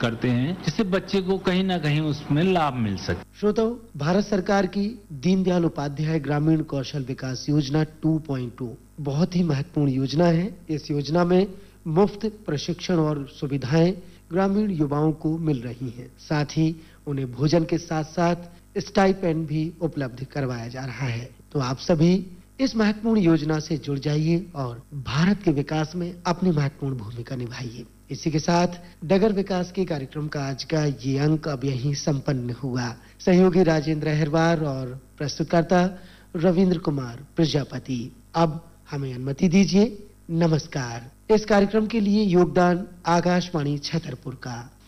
करते हैं, जिससे बच्चे को कहीं ना कहीं उसमें लाभ मिल सके। श्रोताओं, भारत सरकार की दीनदयाल उपाध्याय ग्रामीण कौशल विकास योजना 2.2 बहुत ही महत्वपूर्ण योजना है। इस योजना में मुफ्त प्रशिक्षण और सुविधाएं ग्रामीण युवाओं को मिल रही हैं। साथ ही उन्हें भोजन के साथ साथ स्टाइपेंड भी उपलब्ध करवाया जा रहा है। तो आप सभी इस महत्वपूर्ण योजना से जुड़ जाइए और भारत के विकास में अपनी महत्वपूर्ण भूमिका निभाइए। इसी के साथ डगर विकास के कार्यक्रम का आज का ये अंक अब यहीं संपन्न हुआ। सहयोगी राजेंद्र अहिरवार और प्रस्तुतकर्ता रविंद्र कुमार प्रजापति। अब हमें अनुमति दीजिए। नमस्कार। इस कार्यक्रम के लिए योगदान आकाशवाणी छतरपुर का।